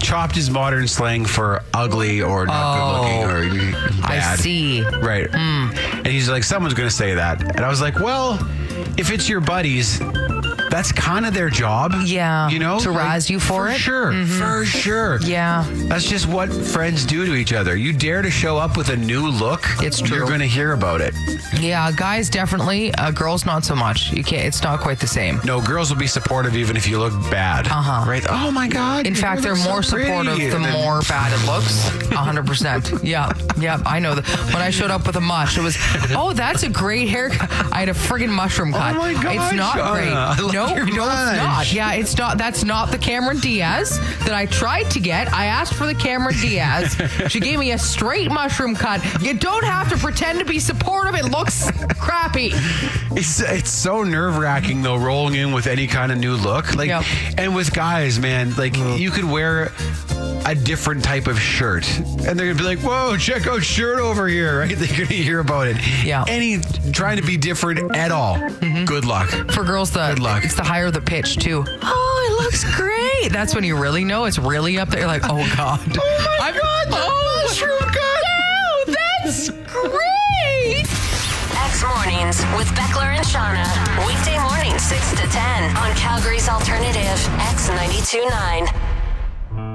chopped is modern slang for ugly or not good looking or bad. I see. Right. And he's like, someone's going to say that. And I was like, well, if it's your buddies, that's kind of their job. Yeah. You know? To razz you for it? Sure. For sure. Yeah. That's just what friends do to each other. You dare to show up with a new look, It's true. you're going to hear about it. Yeah, guys definitely. Girls not so much. You can't. It's not quite the same. No, girls will be supportive even if you look bad. Right? Oh my God. In fact, they're more supportive the more bad it looks. 100%. Yeah, I know that. When I showed up with a mush, it was, oh, that's a great haircut. I had a friggin' mushroom cut. Oh my God, it's not Shauna, great. I love No, your it's mush. not. Yeah, it's not. That's not the Cameron Diaz that I tried to get. I asked for the Cameron Diaz. She gave me a straight mushroom cut. You don't have to pretend to be supportive. It looks crappy. It's so nerve-wracking though, rolling in with any kind of new look. Like, Yep. and with guys, man, like you could wear a different type of shirt and they're gonna be like, whoa, check out shirt over here, right? They're gonna hear about it. Yeah. Any trying to be different at all. Good luck. For girls, Good luck. it's the higher the pitch too. Oh, it looks great. That's when you really know it's really up there. You're like, oh God. Oh my God, the mushroom cut. No, that's great. X Mornings with Beckler and Shauna. Weekday mornings 6 to 10 on Calgary's Alternative, X 92.9.